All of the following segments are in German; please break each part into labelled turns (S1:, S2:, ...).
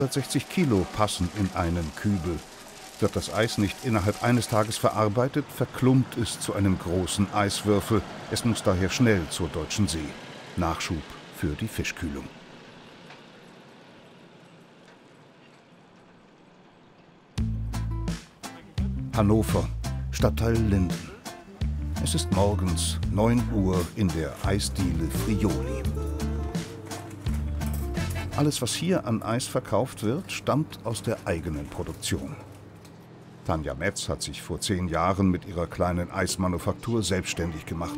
S1: 160 Kilo passen in einen Kübel. Wird das Eis nicht innerhalb eines Tages verarbeitet, verklumpt es zu einem großen Eiswürfel. Es muss daher schnell zur Deutschen See. Nachschub für die Fischkühlung. Hannover, Stadtteil Linden. Es ist morgens 9 Uhr in der Eisdiele Frioli. Alles, was hier an Eis verkauft wird, stammt aus der eigenen Produktion. Tanja Metz hat sich vor 10 Jahren mit ihrer kleinen Eismanufaktur selbstständig gemacht.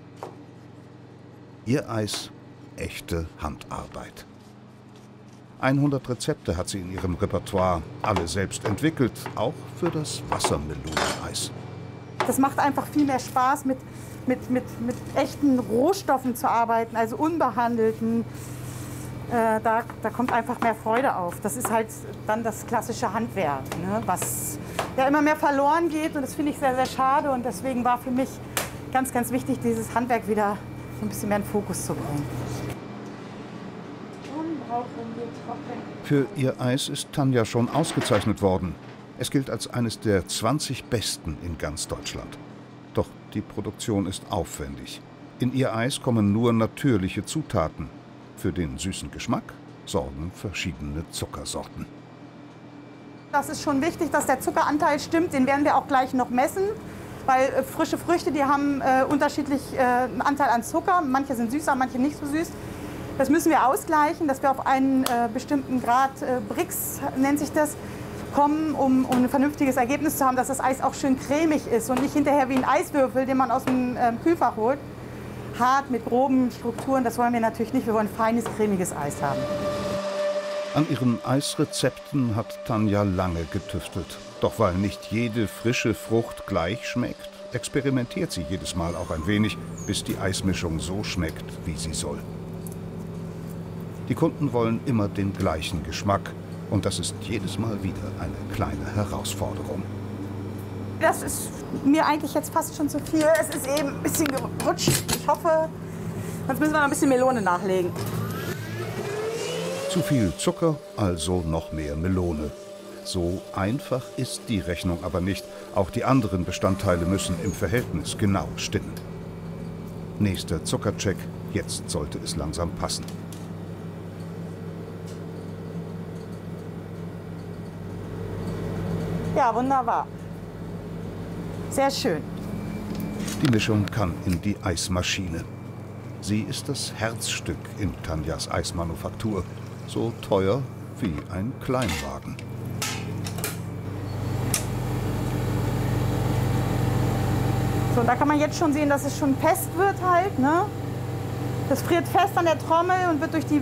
S1: Ihr Eis, echte Handarbeit. 100 Rezepte hat sie in ihrem Repertoire, alle selbst entwickelt, auch für das Wassermeloneneis.
S2: Das macht einfach viel mehr Spaß, mit echten Rohstoffen zu arbeiten, also unbehandelten. Da kommt einfach mehr Freude auf. Das ist halt dann das klassische Handwerk, ne, was ja immer mehr verloren geht. Und das finde ich sehr, sehr schade. Und deswegen war für mich ganz, ganz wichtig, dieses Handwerk wieder so ein bisschen mehr in den Fokus zu bringen.
S1: Für ihr Eis ist Tanja schon ausgezeichnet worden. Es gilt als eines der 20 Besten in ganz Deutschland. Doch die Produktion ist aufwendig. In ihr Eis kommen nur natürliche Zutaten. Für den süßen Geschmack sorgen verschiedene Zuckersorten.
S2: Das ist schon wichtig, dass der Zuckeranteil stimmt. Den werden wir auch gleich noch messen. Weil frische Früchte, die haben unterschiedlich einen Anteil an Zucker. Manche sind süßer, manche nicht so süß. Das müssen wir ausgleichen, dass wir auf einen bestimmten Grad Brix, nennt sich das, kommen, um ein vernünftiges Ergebnis zu haben, dass das Eis auch schön cremig ist und nicht hinterher wie ein Eiswürfel, den man aus dem Kühlfach holt. Hart mit groben Strukturen, das wollen wir natürlich nicht. Wir wollen feines, cremiges Eis haben.
S1: An ihren Eisrezepten hat Tanja lange getüftelt. Doch weil nicht jede frische Frucht gleich schmeckt, experimentiert sie jedes Mal auch ein wenig, bis die Eismischung so schmeckt, wie sie soll. Die Kunden wollen immer den gleichen Geschmack. Und das ist jedes Mal wieder eine kleine Herausforderung.
S2: Das ist mir eigentlich jetzt fast schon zu viel. Es ist eben ein bisschen gerutscht. Ich hoffe, sonst müssen wir noch ein bisschen Melone nachlegen.
S1: Zu viel Zucker, also noch mehr Melone. So einfach ist die Rechnung aber nicht. Auch die anderen Bestandteile müssen im Verhältnis genau stimmen. Nächster Zuckercheck. Jetzt sollte es langsam passen.
S2: Ja, wunderbar. Sehr schön.
S1: Die Mischung kann in die Eismaschine. Sie ist das Herzstück in Tanjas Eismanufaktur. So teuer wie ein Kleinwagen.
S2: So, da kann man jetzt schon sehen, dass es schon fest wird halt, ne? Das friert fest an der Trommel und wird durch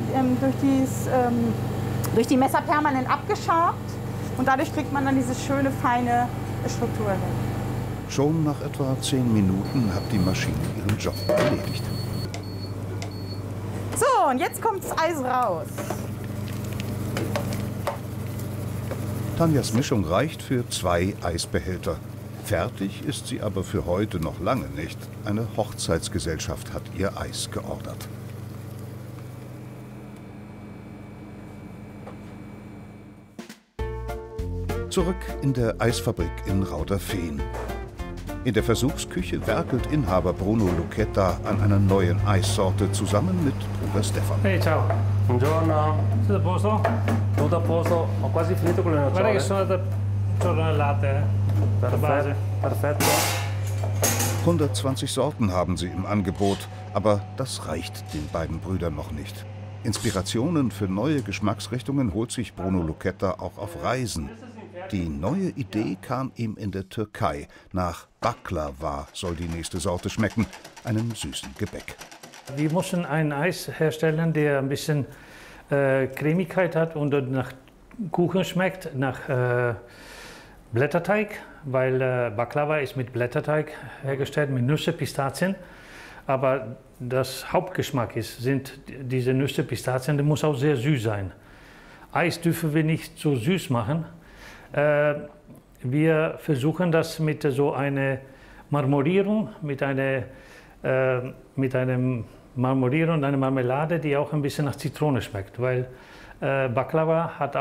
S2: die Messer permanent abgeschabt. Und dadurch kriegt man dann diese schöne, feine Struktur hin.
S1: Schon nach etwa 10 Minuten hat die Maschine ihren Job erledigt.
S2: So, und jetzt kommt das Eis raus.
S1: Tanjas Mischung reicht für 2 Eisbehälter. Fertig ist sie aber für heute noch lange nicht. Eine Hochzeitsgesellschaft hat ihr Eis geordert. Zurück in der Eisfabrik in Rauderfehn. In der Versuchsküche werkelt Inhaber Bruno Lucchetta an einer neuen Eissorte zusammen mit Bruder Stefan.
S3: Hey, ciao.
S4: Buongiorno.
S3: Tutto a posto?
S4: Tutto a posto? Ho quasi finito con le nocciole.
S3: Guarda che sono da giorno al latte,
S4: Perfetto. Perfetto.
S1: 120 Sorten haben sie im Angebot, aber das reicht den beiden Brüdern noch nicht. Inspirationen für neue Geschmacksrichtungen holt sich Bruno Lucchetta auch auf Reisen. Die neue Idee kam ihm in der Türkei. Nach Baklava soll die nächste Sorte schmecken, einem süßen Gebäck.
S3: Wir mussten ein Eis herstellen, der ein bisschen Cremigkeit hat und nach Kuchen schmeckt, nach Blätterteig, weil Baklava ist mit Blätterteig hergestellt, mit Nüsse, Pistazien. Aber das Hauptgeschmack sind diese Nüsse, Pistazien, der muss auch sehr süß sein. Eis dürfen wir nicht so süß machen. Wir versuchen das mit so einer Marmorierung, mit einer Marmorierung und einer Marmelade, die auch ein bisschen nach Zitrone schmeckt. Weil Baklava hat